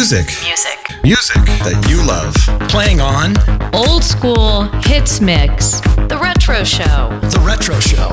Music that you love. Playing on Old School Hits Mix. The Retro Show. The Retro Show.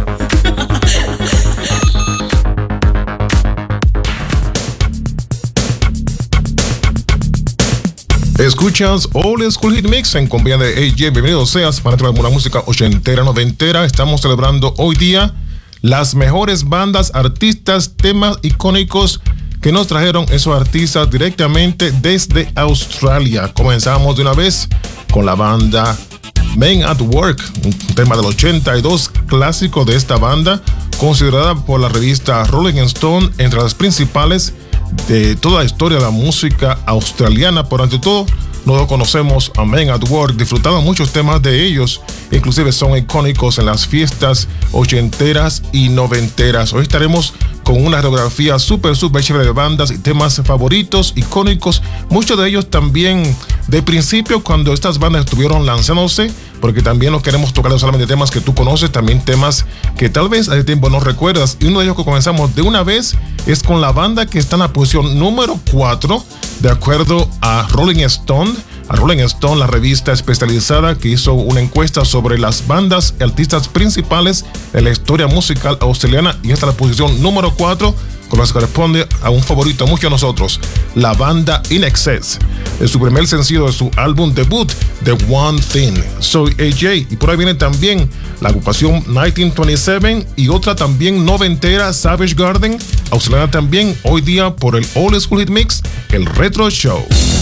Escuchas Old School Hit Mix en compañía de AJ. Bienvenido seas, fanático de la música ochentera, noventera. Estamos celebrando hoy día las mejores bandas, artistas, temas icónicos que nos trajeron esos artistas directamente desde Australia. Comenzamos de una vez con la banda Men at Work, un tema del 82 clásico de esta banda, considerada por la revista Rolling Stone entre las principales de toda la historia de la música australiana. Por ante todo, nosotros conocemos a Men at Work, disfrutamos muchos temas de ellos, inclusive son icónicos en las fiestas ochenteras y noventeras. Hoy estaremos con una radiografía súper chévere de bandas y temas favoritos, icónicos, muchos de ellos también de principio cuando estas bandas estuvieron lanzándose, porque también no queremos tocar no solamente temas que tú conoces, también temas que tal vez hace tiempo no recuerdas. Y uno de ellos que comenzamos de una vez es con la banda que está en la posición número 4 de acuerdo a Rolling Stone. A Rolling Stone, la revista especializada que hizo una encuesta sobre las bandas y artistas principales de la historia musical australiana, y esta es la posición número 4, con la que corresponde a un favorito a muchos de nosotros, la banda INXS, de su primer sencillo de su álbum debut, The One Thing. Soy AJ y por ahí viene también la agrupación 1927 y otra también noventera, Savage Garden, australiana también, hoy día por el Old School Hit Mix, el Retro Show.